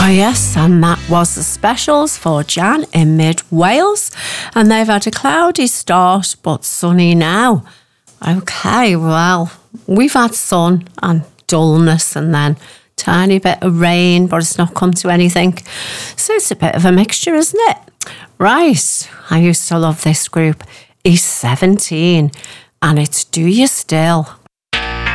Oh yes, and that was the specials for Jan in mid Wales, and they've had a cloudy start but sunny now. Okay, well, we've had sun and dullness and then tiny bit of rain, but it's not come to anything. So it's a bit of a mixture, isn't it? Right, I used to love this group, E17, and it's Do You Still.